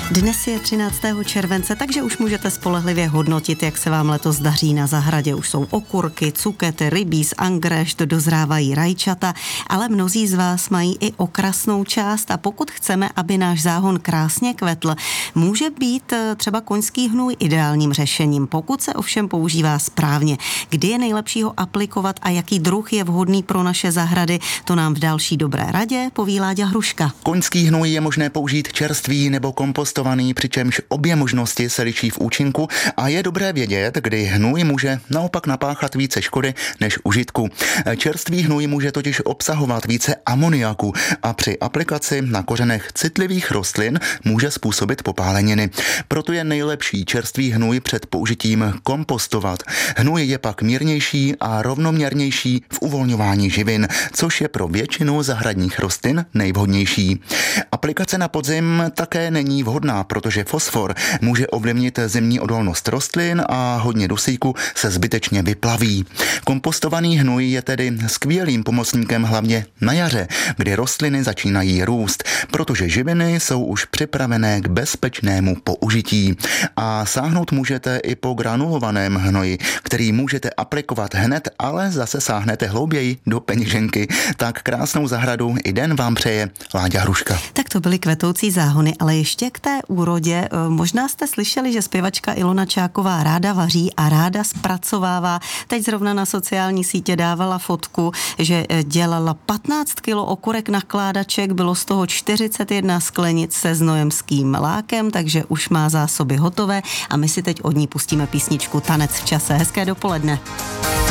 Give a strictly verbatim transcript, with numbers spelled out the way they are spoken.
Dnes je třináctého července, takže už můžete spolehlivě hodnotit, jak se vám letos daří na zahradě. Už jsou okurky, cukety, rybíz, angrešt, dozrávají rajčata, ale mnozí z vás mají i okrasnou část a pokud chceme, aby náš záhon krásně kvetl, může být třeba koňský hnůj ideálním řešením, pokud se ovšem používá správně. Kdy je nejlepší ho aplikovat a jaký druh je vhodný pro naše zahrady, to nám v další dobré radě poví Láďa Hruška. Koňský hnůj je možné použít čerstvý nebo kompostovaný, přičemž obě možnosti se liší v účinku a je dobré vědět, kdy hnůj může naopak napáchat více škody než užitku. Čerstvý hnůj může totiž obsahovat více amoniaku a při aplikaci na kořenech citlivých rostlin může způsobit popáleniny. Proto je nejlepší čerstvý hnůj před použitím kompostovat. Hnůj je pak mírnější a rovnoměrnější v uvolňování živin, což je pro většinu zahradních rostlin nejvhodnější. Aplikace na podzim také není vhodná, protože fosfor může ovlivnit zimní odolnost rostlin a hodně dusíku se zbytečně vyplaví. Kompostovaný hnůj je tedy skvělým pomocníkem hlavně na jaře, kdy rostliny začínají růst, protože živiny jsou už připravené k bezpečnému použití. A sáhnout můžete i po granulovaném hnoji, který můžete aplikovat hned, ale zase sáhnete hlouběji do peněženky. Tak krásnou zahradu i den vám přeje Láďa Hruška. Tak to byly kvetoucí záhony, ale ještě k té úrodě. Možná jste slyšeli, že zpěvačka Ilona Čáková ráda vaří a ráda zpracovává. Teď zrovna na sociální sítě dávala fotku, že dělala patnáct kilo okurek nakládaček, bylo z toho čtyřicet jedna sklenic se znojemským lákem, takže už má zásoby hotové a my si teď od ní pustíme písničku Tanec v čase. Hezké dopoledne.